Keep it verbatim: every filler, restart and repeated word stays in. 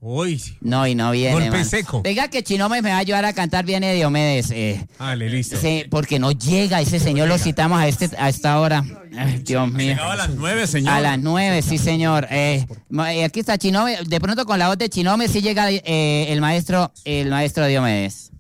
Uy. No, y no viene, Golpe man. seco. Venga que Chinomes me va a ayudar a cantar, viene Diomedes. Eh, Dale, listo. sí, porque no llega ese señor, lo citamos a este a esta hora. Ay, Dios mío. Llegaba a las nueve, señor. A las nueve, sí, señor. Eh, ma- eh, aquí está Chinomes. De pronto con la voz de Chinomes sí llega eh, el maestro, el maestro Diomedes.